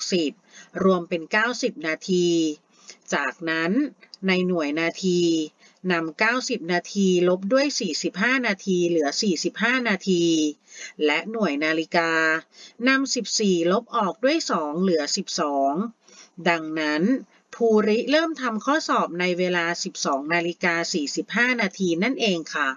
60รวมเป็น90นาทีจากนั้นในหน่วยนาทีนำ90นาทีลบด้วย45นาทีเหลือ45นาทีและหน่วยนาฬิกานำ14ลบออกด้วย2เหลือ12ดังนั้นภูริเริ่มทำข้อสอบในเวลา 12:45 นาทีนั่นเองค่ะ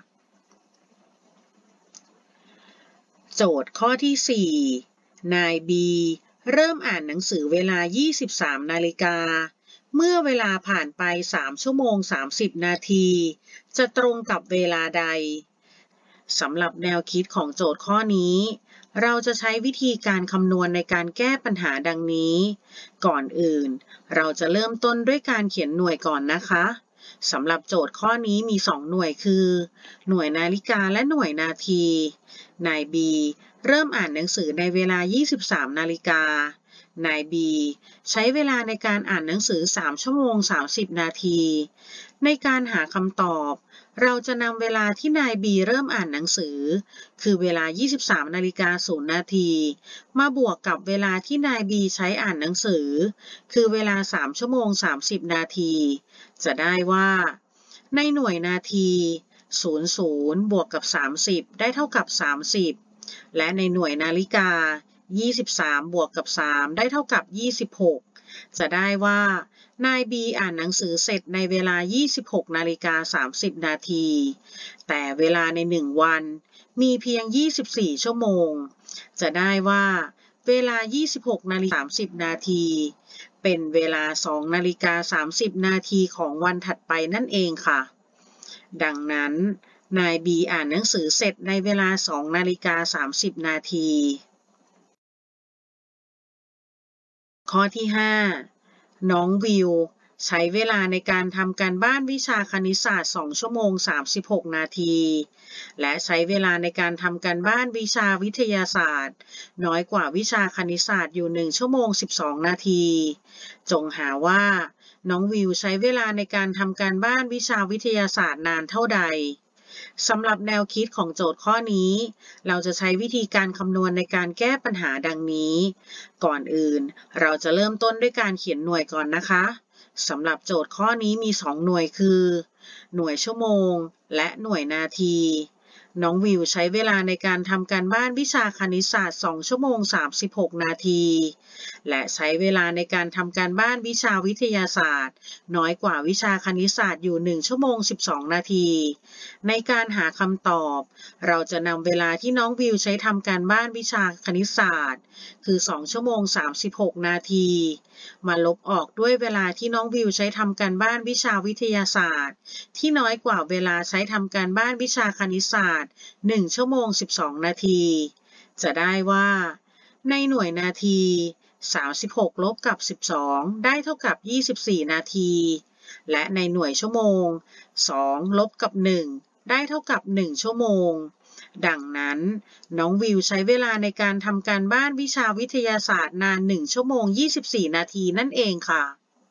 โจทย์ข้อที่ 4 นายบีเริ่มอ่านหนังสือเวลา 23 นาฬิกาเมื่อเวลาผ่านไป3ชั่วโมง30นาทีจะตรงกับเวลาใดสำหรับแนวคิดของโจทย์ข้อนี้เราจะใช้วิธีการคำนวณในการแก้ปัญหาดังนี้ก่อนอื่นเราจะเริ่มต้นด้วยการเขียนหน่วยก่อนนะคะสำหรับโจทย์ข้อนี้มี2หน่วยคือหน่วยนาฬิกาและหน่วยนาทีนายบีเริ่มอ่านหนังสือในเวลา 23 นาฬิกานายบีใช้เวลาในการอ่านหนังสือ3ชั่วโมง30นาทีในการหาคำตอบเราจะนำเวลาที่นายบีเริ่มอ่านหนังสือคือเวลา 23:00 นาทีมาบวกกับเวลาที่นายบีใช้อ่านหนังสือคือเวลา3ชั่วโมง30นาทีจะได้ว่าในหน่วยนาที00บวกกับ30ได้เท่ากับ30และในหน่วยนาฬิกา23บวกกับ3ได้เท่ากับ26จะได้ว่านายบีอ่านหนังสือเสร็จในเวลา 26:30 นาทีแต่เวลาใน1วันมีเพียง24ชั่วโมงจะได้ว่าเวลา 26:30 นาทีเป็นเวลา 2:30 นาทีของวันถัดไปนั่นเองค่ะดังนั้นนายบีอ่านหนังสือเสร็จในเวลา 2:30 นาทีข้อที่ 5 น้องวิวใช้เวลาในการทำการบ้านวิชาคณิตศาสตร์2ชั่วโมง36นาทีและใช้เวลาในการทำการบ้านวิชาวิทยาศาสตร์น้อยกว่าวิชาคณิตศาสตร์อยู่1ชั่วโมง12นาทีจงหาว่าน้องวิวใช้เวลาในการทำการบ้านวิชาวิทยาศาสตร์นานเท่าใดสำหรับแนวคิดของโจทย์ข้อนี้เราจะใช้วิธีการคำนวณในการแก้ปัญหาดังนี้ก่อนอื่นเราจะเริ่มต้นด้วยการเขียนหน่วยก่อนนะคะสำหรับโจทย์ข้อนี้มี2หน่วยคือหน่วยชั่วโมงและหน่วยนาทีน้องวิวใช้เวลาในการทำการบ้านวิชาคณิตศาสตร์2ชั่วโมง36นาทีและใช้เวลาในการทำการบ้านวิชาวิทยาศาสตร์น้อยกว่าวิชาคณิตศาสตร์อยู่1ชั่วโมง12นาทีในการหาคำตอบเราจะนำเวลาที่น้องวิวใช้ทำการบ้านวิชาคณิตศาสตร์คือ2ชั่วโมง36นาทีมาลบออกด้วยเวลาที่น้องวิวใช้ทำการบ้านวิชาวิทยาศาสตร์ที่น้อยกว่าเวลาใช้ทำการบ้านวิชาคณิตศาสตร์1ชั่วโมง12นาทีจะได้ว่าในหน่วยนาที36ลบกับ12ได้เท่ากับ24นาทีและในหน่วยชั่วโมง2ลบกับ1ได้เท่ากับ1ชั่วโมงดังนั้นน้องวิวใช้เวลาในการทำการบ้านวิชาวิทยาศาสตร์นาน1ชั่วโมง24นาทีนั่นเองค่ะ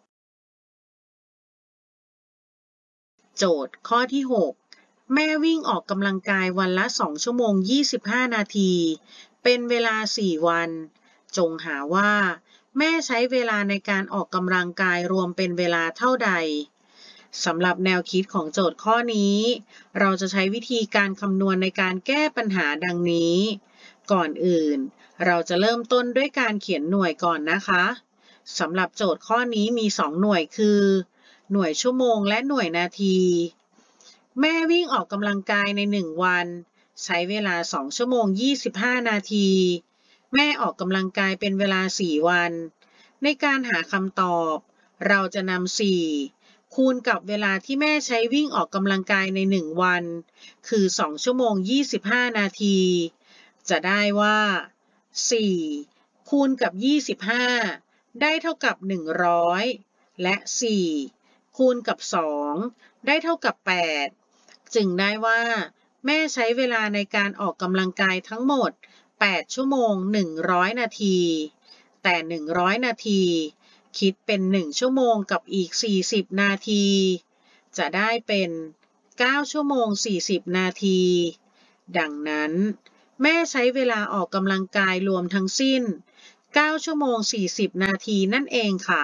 โจทย์ข้อที่ 6 แม่วิ่งออกกำลังกายวันละ2ชั่วโมง25นาทีเป็นเวลา4วันจงหาว่าแม่ใช้เวลาในการออกกำลังกายรวมเป็นเวลาเท่าใดสำหรับแนวคิดของโจทย์ข้อนี้เราจะใช้วิธีการคำนวณในการแก้ปัญหาดังนี้ก่อนอื่นเราจะเริ่มต้นด้วยการเขียนหน่วยก่อนนะคะสำหรับโจทย์ข้อนี้มี2หน่วยคือหน่วยชั่วโมงและหน่วยนาทีแม่วิ่งออกกำลังกายใน1วันใช้เวลา2ชั่วโมง25นาทีแม่ออกกำลังกายเป็นเวลา4วันในการหาคำตอบเราจะนำ4คูณกับเวลาที่แม่ใช้วิ่งออกกำลังกายใน1วันคือ2ชั่วโมง25นาทีจะได้ว่า4คูณกับ25ได้เท่ากับ100และ4คูณกับ2ได้เท่ากับ8จึงได้ว่าแม่ใช้เวลาในการออกกำลังกายทั้งหมด8ชั่วโมง100นาทีแต่100นาทีคิดเป็น1ชั่วโมงกับอีก40นาทีจะได้เป็น9ชั่วโมง40นาทีดังนั้นแม่ใช้เวลาออกกำลังกายรวมทั้งสิ้น 9 ชั่วโมง 40 นาทีนั่นเองค่ะ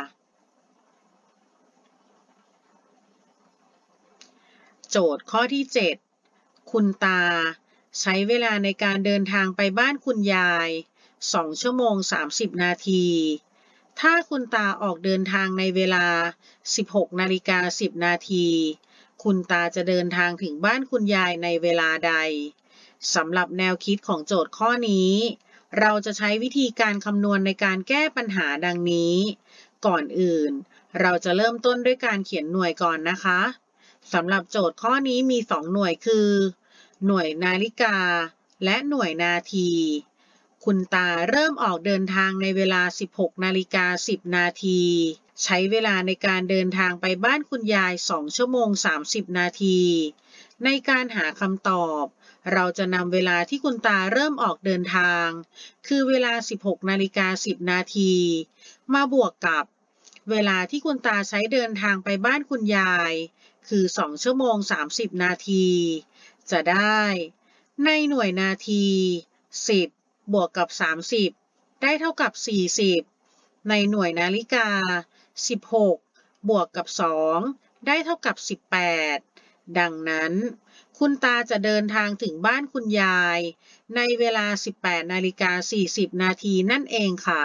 โจทย์ข้อที่ 7 คุณตาใช้เวลาในการเดินทางไปบ้านคุณยาย 2 ชั่วโมง 30 นาที ถ้าคุณตาออกเดินทางในเวลา 16:10 นาที คุณตาจะเดินทางถึงบ้านคุณยายในเวลาใด สำหรับแนวคิดของโจทย์ข้อนี้ เราจะใช้วิธีการคำนวณในการแก้ปัญหาดังนี้ ก่อนอื่น เราจะเริ่มต้นด้วยการเขียนหน่วยก่อนนะคะสำหรับโจทย์ข้อนี้มี 2 หน่วยคือ หน่วยนาฬิกา และหน่วยนาที คุณตาเริ่มออกเดินทางในเวลา 16:10 นาที ใช้เวลาในการเดินทางไปบ้านคุณยาย 2 ชั่วโมง 30 นาที ในการหาคำตอบ เราจะนำเวลาที่คุณตาเริ่มออกเดินทาง คือเวลา 16:10 นาที มาบวกกับเวลาที่คุณตาใช้เดินทางไปบ้านคุณยาย คือ 2 ชั่วโมง 30 นาที จะได้ ในหน่วยนาที 10 บวกกับ 30 ได้เท่ากับ 40 ในหน่วยนาฬิกา 16 บวกกับ 2 ได้เท่ากับ 18 ดังนั้น คุณตาจะเดินทางถึงบ้านคุณยายในเวลา 18:40 นาทีนั่นเองค่ะ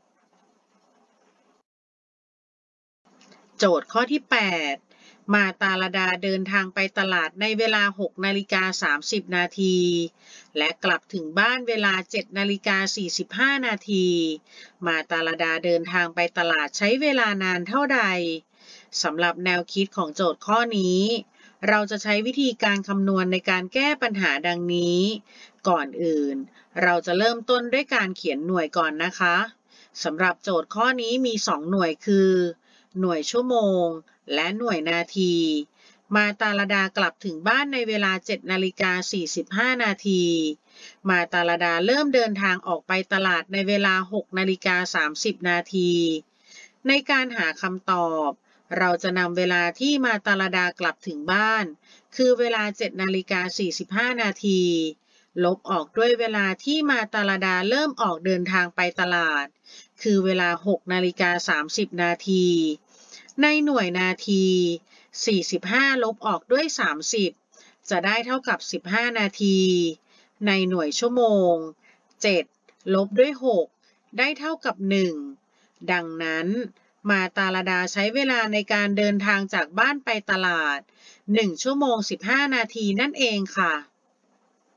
โจทย์ข้อที่ 8 มาตาลดาเดินทางไปตลาดในเวลา 6:30 นาที และกลับถึงบ้านเวลา 7:45 นาที มาตาลดาเดินทางไปตลาดใช้เวลานานเท่าใด สำหรับแนวคิดของโจทย์ข้อนี้ เราจะใช้วิธีการคำนวณในการแก้ปัญหาดังนี้ ก่อนอื่น เราจะเริ่มต้นด้วยการเขียนหน่วยก่อนนะคะสำหรับโจทย์ข้อนี้มี 2 หน่วยคือ หน่วยชั่วโมง และหน่วยนาที มาตาลดากลับถึงบ้านในเวลา 7:45 นาที มาตาลดาเริ่มเดินทางออกไปตลาดในเวลา 6:30 นาที ในการหาคำตอบ เราจะนำเวลาที่มาตาลดากลับถึงบ้าน คือเวลา 7:45 นาที ลบออกด้วยเวลาที่มาตาลดาเริ่มออกเดินทางไปตลาด คือเวลา 6:30 นาที ในหน่วยนาที 45 ลบออกด้วย 30 จะได้เท่ากับ 15 นาที ในหน่วยชั่วโมง 7 ลบด้วย 6 ได้เท่ากับ 1 ดังนั้น มาตาลดาใช้เวลาในการเดินทางจากบ้านไปตลาด 1 ชั่วโมง 15 นาทีนั่นเองค่ะ